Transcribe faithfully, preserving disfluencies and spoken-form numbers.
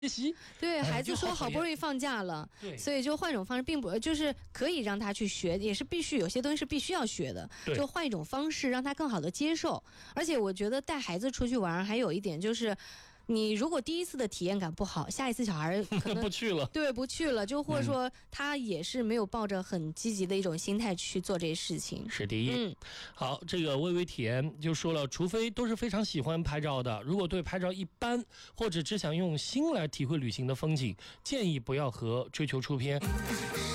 习。 对，孩子说好不容易放假了， 对， 所以就换一种方式，并不就是可以让他去学，也是必须有些东西是必须要学的，就换一种方式让他更好的接受。而且我觉得带孩子出去玩还有一点就是。你如果第一次的体验感不好，下一次小孩可能不去了， 对，不去了，就或者说他也是没有抱着很积极的一种心态去做这些事情。 是第一。嗯，好，这个微微甜就说了，除非都是非常喜欢拍照的，如果对拍照一般，或者只想用心来体会旅行的风景，建议不要和追求出片。